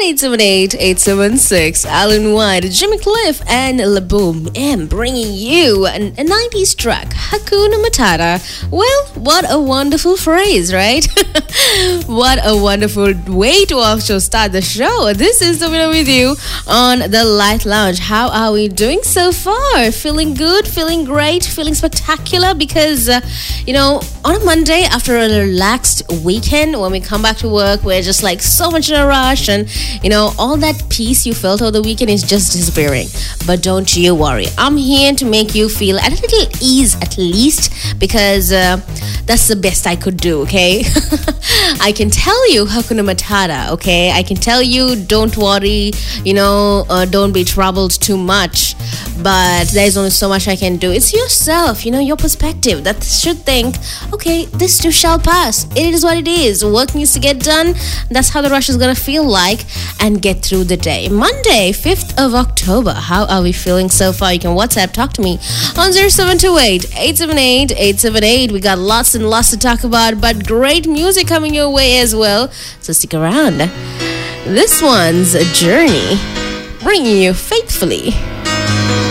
878-876, Alan White, Jimmy Cliff, and Laboom M bringing you a 90s track, Hakuna Matata. Well, what a wonderful phrase, right? What a wonderful way to also start the show. This is the winner with you on the Light Lounge. How are we doing so far? Feeling good? Feeling great? Feeling spectacular? Because, on a Monday after a relaxed weekend, when we come back to work, we're just like so much in a rush, and all that peace you felt over the weekend is just disappearing. But don't you worry, I'm here to make you feel at a little ease at least, because that's the best I could do. Okay. I can tell you Hakuna Matata. Okay, I can tell you don't worry, don't be troubled too much, but there's only so much I can do. It's yourself, your perspective that should think, okay, this too shall pass. It is what it is. Work needs to get done. That's how the rush is gonna feel like, and get through the day. Monday, 5th of October. How are we feeling so far? You can WhatsApp talk to me on 0728-878-878. We got lots and lots to talk about, but great music coming your way as well. So stick around. This one's a journey, bringing you faithfully.